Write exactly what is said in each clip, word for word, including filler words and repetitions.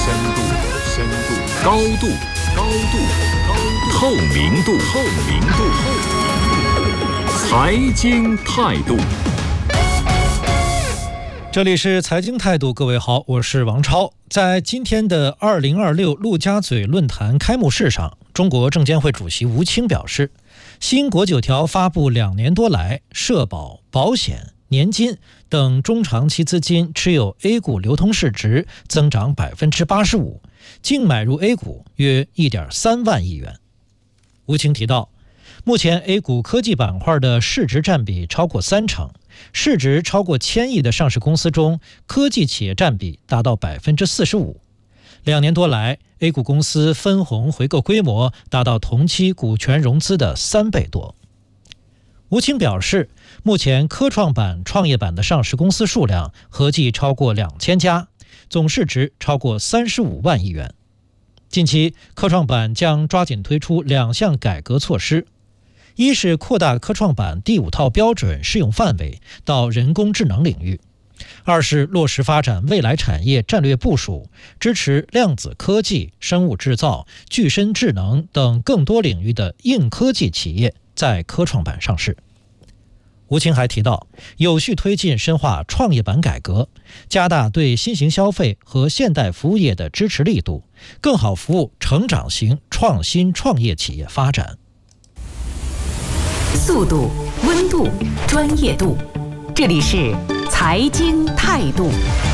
深度，深度，高度，高度，高度，透明度，透明度，透明度，财经态度。 这里是财经态度，各位好，我是王超。在今天的二零二六陆家嘴论坛开幕式上，中国证监会主席吴清表示，新国九条发布两年多来，社保、保险、年金等中长期资金持有 A 股流通市值增长 百分之八十五， 净买入 A 股约 一点三万亿元。吴清提到，目前 A 股科技板块的市值占比超过三成，市值超过千亿的上市公司中，科技企业占比达到 百分之四十五。 两年多来， A 股公司分红回购规模达到同期股权融资的三倍多。吴清表示，目前科创板、创业板的上市公司数量合计超过两千家，总市值超过三十五万亿元。近期，科创板将抓紧推出两项改革措施，一是扩大科创板第五套标准适用范围到人工智能领域，二是落实发展未来产业战略部署，支持量子科技、生物制造、具身智能等更多领域的硬科技企业在科创板上市。吴清还提到，有序推进深化创业板改革，加大对新型消费和现代服务业的支持力度，更好服务成长型创新创业企业发展。 速度、温度、专业度，这里是财经态度。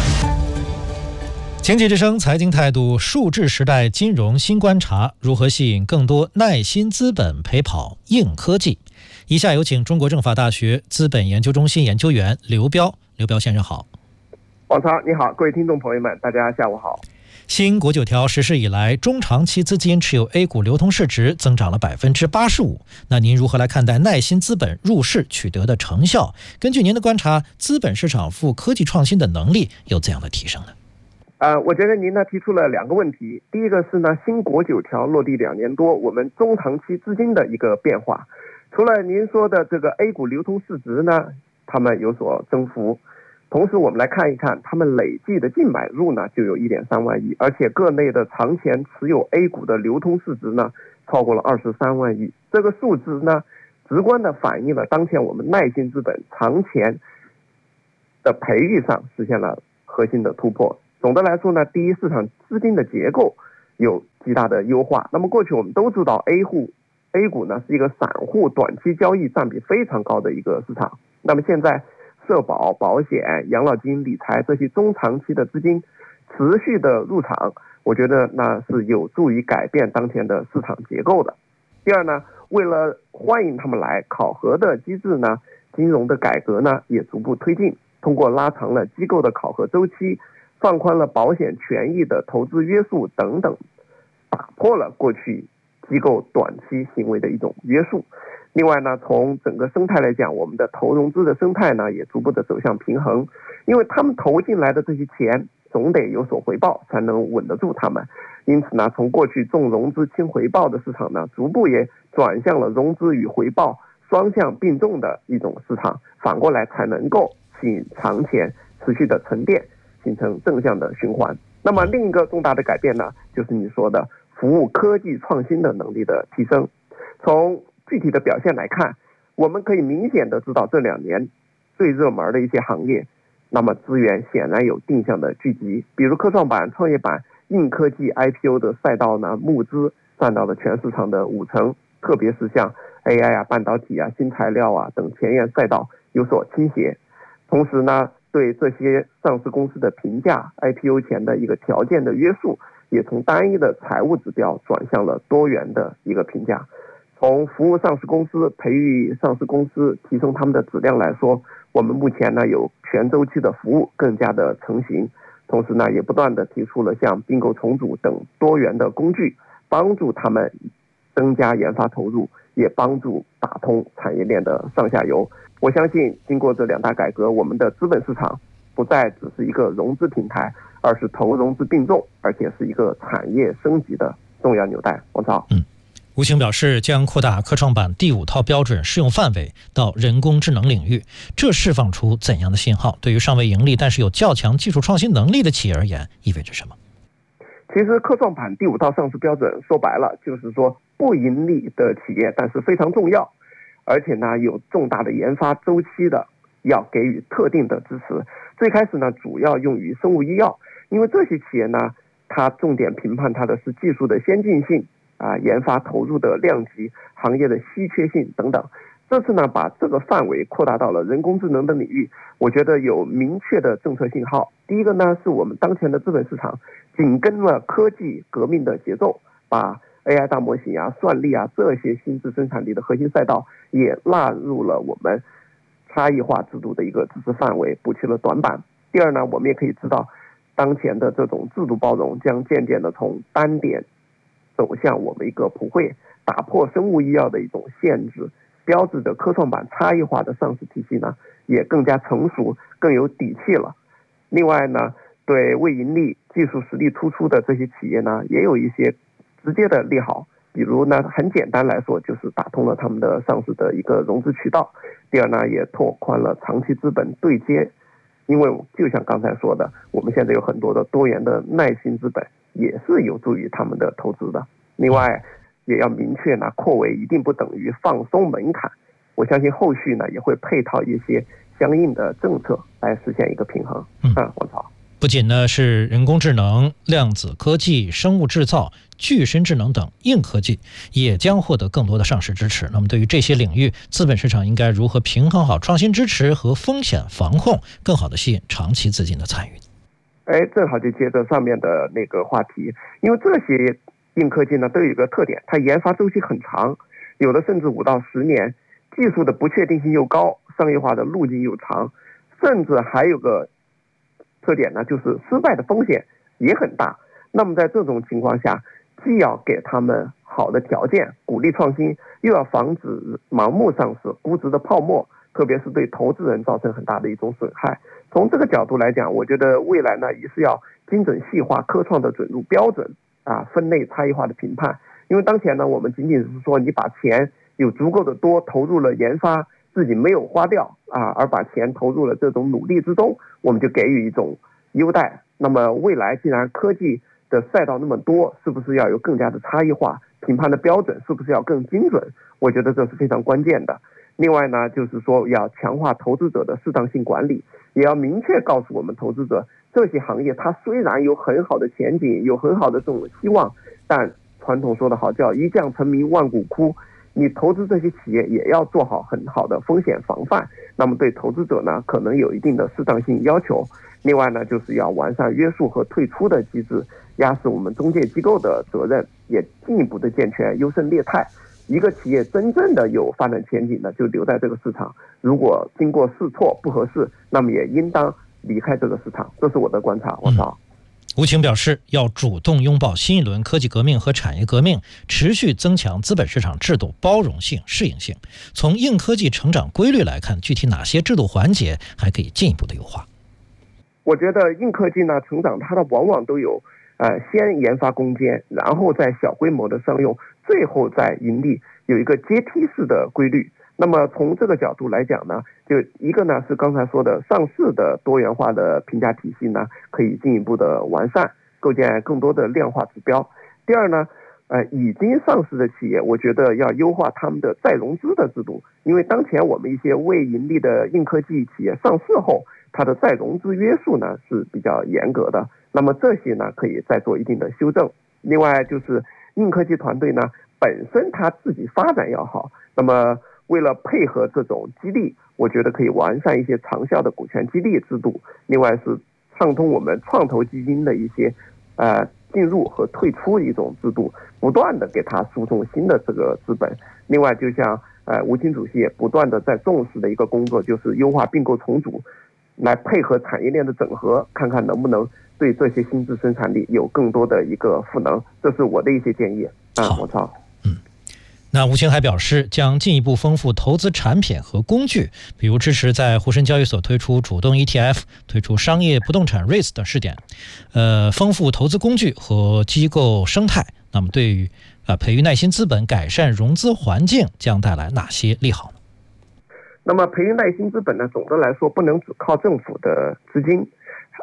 经济之声财经态度，数字时代金融新观察，如何吸引更多耐心资本陪跑硬科技。以下有请中国政法大学资本研究中心研究员刘彪。刘彪先生好。 王超你好，各位听众朋友们，大家下午好。 新国九条实施以来，中长期资金持有 A 股流通市值增长了 百分之八十五。 那您如何来看待耐心资本入市取得的成效？根据您的观察，资本市场赴科技创新的能力有怎样的提升呢？ 呃，我觉得您呢提出了两个问题。第一个是呢，新国九条落地两年多，我们中长期资金的一个变化。除了您说的这个 A 股流通市值呢，他们有所增幅，同时我们来看一看，他们累计的净买入呢就有 一点三万亿，而且个内的长钱持有 A 股的流通市值呢超过了二十三万亿。这个数字呢直观的反映了当前我们耐心资本长钱的培育上实现了核心的突破。总的来说呢，第一，市场资金的结构有极大的优化。那么过去我们都知道 A 户 A 股呢是一个散户短期交易占比非常高的一个市场，那么现在社保、保险、养老金、理财这些中长期的资金持续的入场，我觉得那是有助于改变当前的市场结构的。第二呢，为了欢迎他们来，考核的机制呢，金融的改革呢也逐步推进，通过拉长了机构的考核周期，放宽了保险权益的投资约束等等，打破了过去机构短期行为的一种约束。另外呢，从整个生态来讲，我们的投融资的生态呢也逐步的走向平衡，因为他们投进来的这些钱总得有所回报才能稳得住他们。因此呢，从过去重融资轻回报的市场呢，逐步也转向了融资与回报双向并重的一种市场，反过来才能够吸引长钱持续的沉淀，形成正向的循环。那么另一个重大的改变呢，就是你说的服务科技创新的能力的提升。从具体的表现来看，我们可以明显的知道这两年最热门的一些行业，那么资源显然有定向的聚集，比如科创板、创业板、硬科技 I P O 的赛道呢，募资占到了全市场的五成，特别是像 A I 啊、半导体啊、新材料啊等前沿赛道有所倾斜。同时呢，对这些上市公司的评价 I P O 前的一个条件的约束，也从单一的财务指标转向了多元的一个评价。从服务上市公司、培育上市公司、提升他们的质量来说，我们目前呢有全周期的服务更加的成型，同时呢也不断的提出了像并购重组等多元的工具，帮助他们增加研发投入，也帮助打通产业链的上下游。我相信经过这两大改革，我们的资本市场不再只是一个融资平台，而是投融资并重，而且是一个产业升级的重要纽带。王超。 嗯，吴清表示，将扩大科创板第五套标准适用范围到人工智能领域，这释放出怎样的信号？对于尚未盈利但是有较强技术创新能力的企业而言，意味着什么？ 其实科创板第五套上市标准说白了就是说不盈利的企业，但是非常重要，而且呢有重大的研发周期的，要给予特定的支持。最开始呢主要用于生物医药，因为这些企业呢它重点评判它的是技术的先进性啊、研发投入的量级、行业的稀缺性等等。这次呢把这个范围扩大到了人工智能的领域，我觉得有明确的政策信号。第一个呢是我们当前的资本市场紧跟了科技革命的节奏，把 A I 大模型啊、算力啊这些新质生产力的核心赛道也纳入了我们差异化制度的一个支持范围，补齐了短板。第二呢，我们也可以知道，当前的这种制度包容将渐渐的从单点走向我们一个普惠，打破生物医药的一种限制，标志着科创板差异化的上市体系呢也更加成熟，更有底气了。另外呢，对未盈利、技术实力突出的这些企业呢，也有一些直接的利好。比如呢，很简单来说，就是打通了他们的上市的一个融资渠道。第二呢，也拓宽了长期资本对接。因为就像刚才说的，我们现在有很多的多元的耐心资本，也是有助于他们的投资的。另外，也要明确呢，扩围一定不等于放松门槛。我相信后续呢，也会配套一些相应的政策来实现一个平衡。嗯，我操。 不仅呢是人工智能、量子科技、生物制造、具身智能等硬科技，也将获得更多的上市支持。那么对于这些领域，资本市场应该如何平衡好创新支持和风险防控，更好的吸引长期资金的参与？ 哎，正好就接着上面的那个话题，因为这些硬科技呢都有一个特点，它研发周期很长，有的甚至五到十年，技术的不确定性又高，商业化的路径又长，甚至还有个特点呢，就是失败的风险也很大。那么在这种情况下，既要给他们好的条件，鼓励创新，又要防止盲目上市、估值的泡沫，特别是对投资人造成很大的一种损害。从这个角度来讲，我觉得未来呢，也是要精准细化科创的准入标准啊，分类差异化的评判。因为当前呢，我们仅仅是说你把钱有足够的多投入了研发，自己没有花掉啊，而把钱投入了这种努力之中，我们就给予一种优待。那么未来既然科技的赛道那么多，是不是要有更加的差异化？评判的标准是不是要更精准？我觉得这是非常关键的。另外呢，就是说要强化投资者的适当性管理，也要明确告诉我们投资者，这些行业它虽然有很好的前景，有很好的这种希望，但传统说的好叫一将成名万骨枯，你投资这些企业也要做好很好的风险防范。那么对投资者呢，可能有一定的适当性要求。另外呢，就是要完善约束和退出的机制，压实我们中介机构的责任，也进一步的健全优胜劣汰。一个企业真正的有发展前景的，就留在这个市场；如果经过试错不合适，那么也应当离开这个市场。这是我的观察。我操。 吴清表示，要主动拥抱新一轮科技革命和产业革命，持续增强资本市场制度包容性、适应性。从硬科技成长规律来看，具体哪些制度环节还可以进一步的优化？ 我觉得硬科技呢，成长它的往往都有呃先研发攻坚，然后再小规模的商用，最后再盈利，有一个阶梯式的规律。那么从这个角度来讲呢，就一个呢是刚才说的上市的多元化的评价体系呢，可以进一步的完善，构建更多的量化指标。第二呢，呃，已经上市的企业，我觉得要优化他们的再融资的制度，因为当前我们一些未盈利的硬科技企业上市后，它的再融资约束呢是比较严格的。那么这些呢可以再做一定的修正。另外就是硬科技团队呢本身它自己发展要好，那么为了配合这种激励，我觉得可以完善一些长效的股权激励制度。另外是畅通我们创投基金的一些呃进入和退出一种制度，不断的给它输送新的这个资本。另外就像呃吴清主席也不断的在重视的一个工作，就是优化并购重组，来配合产业链的整合，看看能不能对这些新质生产力有更多的一个赋能。这是我的一些建议啊。我操。 那吴清还表示，将进一步丰富投资产品和工具，比如支持在沪深交易所推出主动 E T F， 推出商业不动产 REITs 等试点，呃，丰富投资工具和机构生态。那么对于呃培育耐心资本、改善融资环境将带来哪些利好呢？ 那么培育耐心资本呢，总的来说不能只靠政府的资金，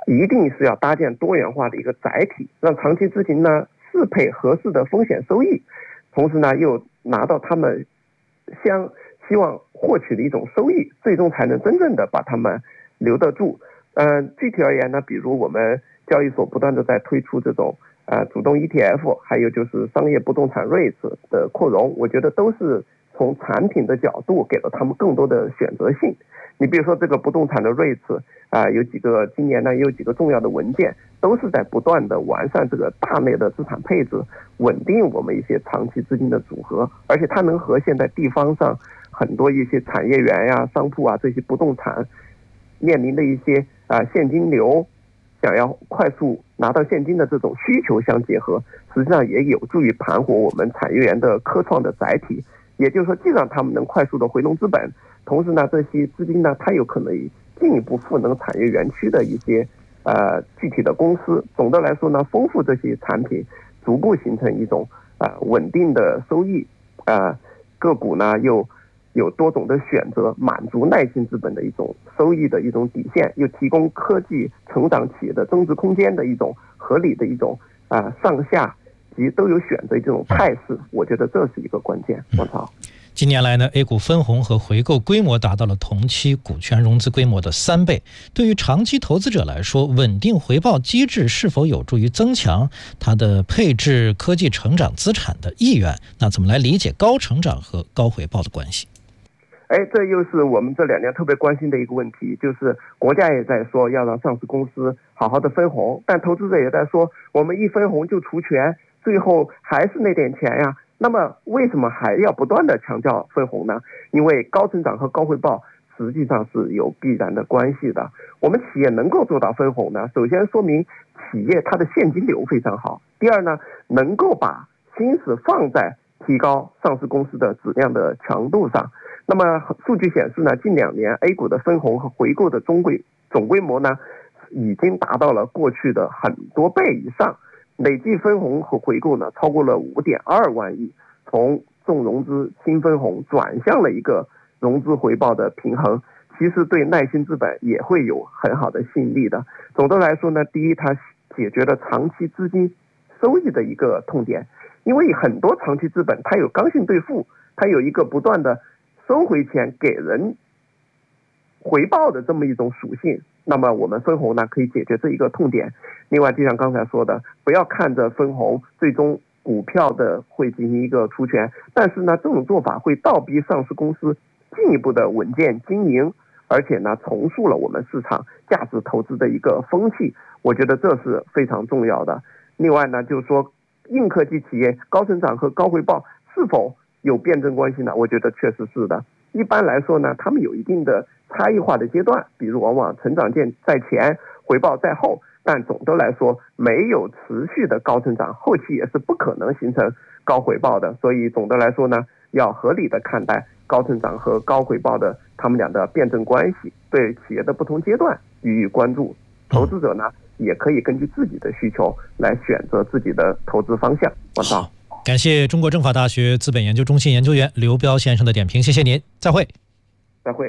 一定是要搭建多元化的一个载体，让长期资金呢适配合适的风险收益，同时呢又拿到他们相希望获取的一种收益，最终才能真正的把他们留得住。嗯、呃，具体而言呢，比如我们交易所不断的在推出这种呃主动 E T F， 还有就是商业不动产 REITs 的扩容，我觉得都是从产品的角度给了他们更多的选择性。你比如说这个不动产的 REITs 啊、呃，有几个今年呢有几个重要的文件，都是在不断的完善这个大类的资产配置，稳定我们一些长期资金的组合，而且它能和现在地方上很多一些产业园呀、商铺啊这些不动产面临的一些啊、呃、现金流，想要快速拿到现金的这种需求相结合，实际上也有助于盘活我们产业园的科创的载体。也就是说，既让他们能快速的回笼资本，同时呢，这些资金呢，它有可能进一步赋能产业园区的一些呃具体的公司。总的来说呢，丰富这些产品，逐步形成一种呃稳定的收益，呃个股呢又有多种的选择，满足耐心资本的一种收益的一种底线，又提供科技成长企业的增值空间的一种合理的一种啊、呃、上下及都有选择这种态势，我觉得这是一个关键。王超， 近年来呢 ，A 股分红和回购规模达到了同期股权融资规模的三倍。对于长期投资者来说，稳定回报机制是否有助于增强它的配置科技成长资产的意愿？那怎么来理解高成长和高回报的关系？ 哎，这又是我们这两年特别关心的一个问题，就是国家也在说要让上市公司好好的分红，但投资者也在说，我们一分红就除权，最后还是那点钱呀。那么为什么还要不断的强调分红呢？因为高成长和高回报实际上是有必然的关系的。我们企业能够做到分红呢，首先说明企业它的现金流非常好，第二呢，能够把心思放在提高上市公司的质量的强度上。那么数据显示呢，近两年 A 股的分红和回购的总规总规模呢，已经达到了过去的很多倍以上，累计分红和回购呢超过了 五点二万亿，从重融资新分红转向了一个融资回报的平衡，其实对耐心资本也会有很好的吸引力的。总的来说呢，第一，它解决了长期资金收益的一个痛点，因为很多长期资本它有刚性兑付，它有一个不断的收回钱给人回报的这么一种属性，那么我们分红呢可以解决这一个痛点。另外就像刚才说的，不要看着分红最终股票的会进行一个除权，但是呢这种做法会倒逼上市公司进一步的稳健经营，而且呢重塑了我们市场价值投资的一个风气，我觉得这是非常重要的。另外呢就是说，硬科技企业高成长和高回报是否有辩证关系呢？我觉得确实是的。一般来说呢，他们有一定的差异化的阶段，比如往往成长线在前，回报在后，但总的来说，没有持续的高成长，后期也是不可能形成高回报的。所以总的来说呢，要合理的看待高成长和高回报的他们俩的辩证关系，对企业的不同阶段予以关注。投资者呢，也可以根据自己的需求来选择自己的投资方向。我操。 感谢中国政法大学资本研究中心研究员刘彪先生的点评，谢谢您，再会。 再会。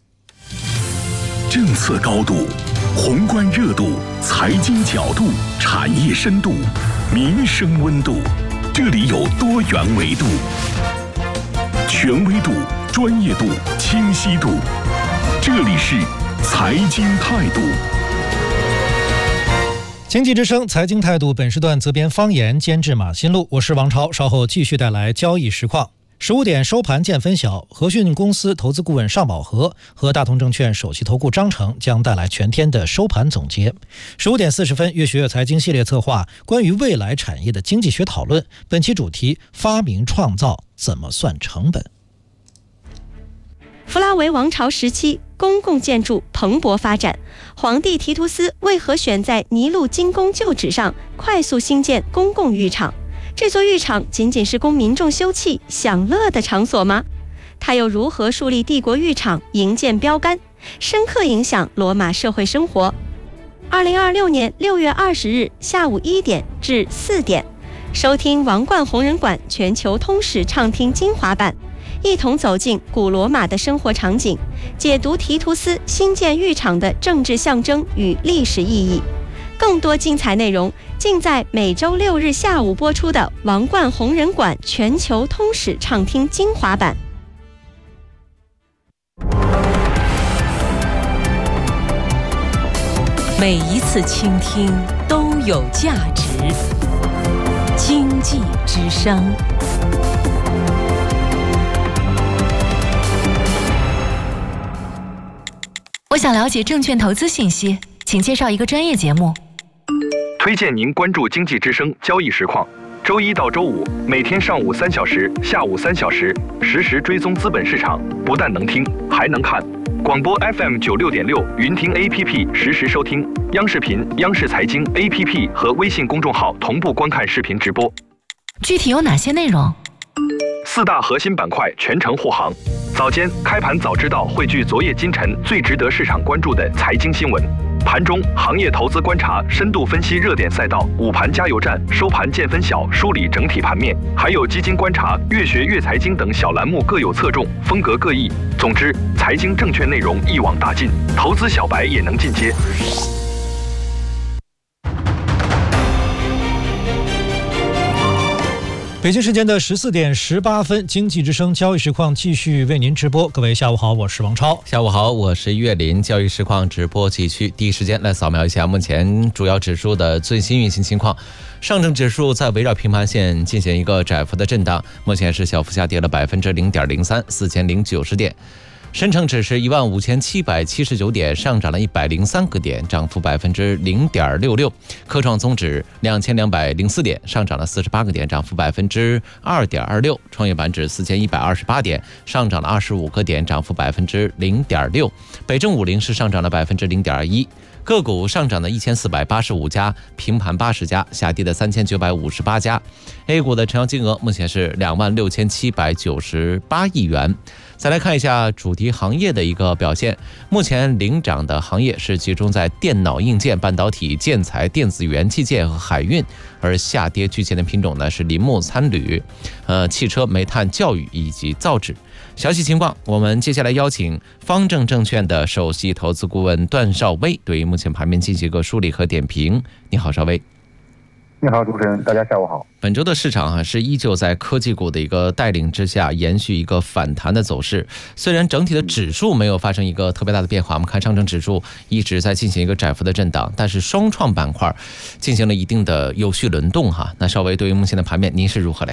政策高度、宏观热度、财经角度、产业深度、民生温度，这里有多元维度，权威度、专业度、清晰度，这里是财经态度。 经济之声财经态度，本时段责编方言，监制马新路，我是王超，稍后继续带来交易实况。十五点收盘见分晓，和讯公司投资顾问尚宝和和大同证券首席投顾张成将带来全天的收盘总结。十五点四十分，越学越财经系列策划关于未来产业的经济学讨论，本期主题：发明创造怎么算成本？ 弗拉维王朝时期，公共建筑蓬勃发展，皇帝提图斯为何选在尼禄金宫旧址上快速兴建公共浴场？这座浴场仅仅是供民众休憩享乐的场所吗？他又如何树立帝国浴场营建标杆，深刻影响罗马社会生活？二零二六年六月二十日下午一点至四点，收听王冠红人馆全球通史畅听精华版， 一同走进古罗马的生活场景，解读提图斯兴建浴场的政治象征与历史意义。更多精彩内容尽在每周六日下午播出的王冠红人馆全球通史畅听精华版。 每一次倾听都有价值。经济之声。 我想了解证券投资信息，请介绍一个专业节目。 推荐您关注经济之声交易实况，周一到周五每天上午三小时，下午三小时，实时追踪资本市场，不但能听，还能看。广播 F M 九六点六，云听 A P P 实时收听，央视频、央视财经 A P P 和微信公众号同步观看视频直播。 具体有哪些内容？ 四大核心板块全程护航。早间开盘早知道汇聚昨夜今晨最值得市场关注的财经新闻。盘中行业投资观察，深度分析热点赛道，午盘加油站，收盘见分晓，梳理整体盘面，还有基金观察、越学越财经等小栏目各有侧重，风格各异。总之，财经证券内容一网打尽，投资小白也能进阶。 北京时间的十四点十八分，经济之声交易实况继续为您直播。各位下午好，我是王超。 下午好，我是岳林。交易实况直播继续，第一时间来扫描一下目前主要指数的最新运行情况。上证指数在围绕平盘线进行一个窄幅的震荡，目前是小幅下跌了百分之零点零三，四千零九十点。深成指是一万五千七百七十九点，上涨了一百零三个点，涨幅百分之零点六六。科创综指两千两百零四点，上涨了四十八个点，涨幅百分之二点二六。创业板指四千一百二十八点，上涨了二十五个点，涨幅百分之零点六。北证五零是上涨了百分之零点二一。个股上涨的一千四百八十五家，平盘八十家，下跌的三千九百五十八家。A 股的成交金额目前是两万六千七百九十八亿元。再来看一下主题行业的一个表现，目前领涨的行业是集中在电脑硬件、半导体、建材、电子元器件和海运，而下跌居前的品种呢是林木、参铝、呃汽车、煤炭、教育以及造纸。详细情况，我们接下来邀请方正证券的首席投资顾问段绍威对于目前盘面进行一个梳理和点评。你好，绍威。 你好，主持人，大家下午好。 本周的市场啊是依旧在科技股的一个带领之下延续一个反弹的走势。虽然整体的指数没有发生一个特别大的变化，我们看上证指数一直在进行一个窄幅的震荡，但是双创板块进行了一定的有序轮动哈。那稍微对于目前的盘面，您是如何来